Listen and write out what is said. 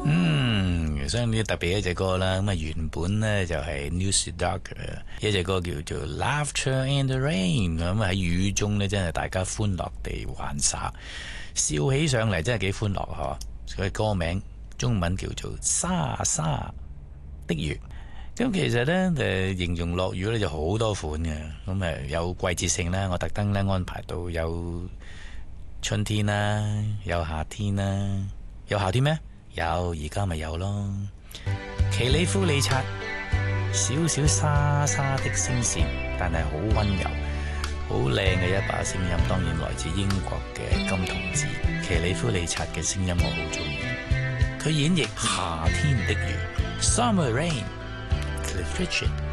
所以呢特別一隻歌啦，咁啊原本呢就係 News Dark 一隻歌叫做 Laughter in the Rain， 咁喺雨中呢，真係大家歡樂地玩耍，笑起上嚟真係幾歡樂嗬。佢歌名中文叫做沙沙的雨。咁其實呢，形容落雨呢就好多款嘅，咁有季節性啦，我特登呢安排到有春天啦，有夏天啦，有夏天咩？有，而家咪有咯。奇里夫理察，少少沙沙的聲線，但係好溫柔，好靚嘅一把聲音。當然來自英國嘅金童子奇里夫理察嘅聲音，我好中意。佢演繹夏天的雨 Summer Rain， Cliff Richard。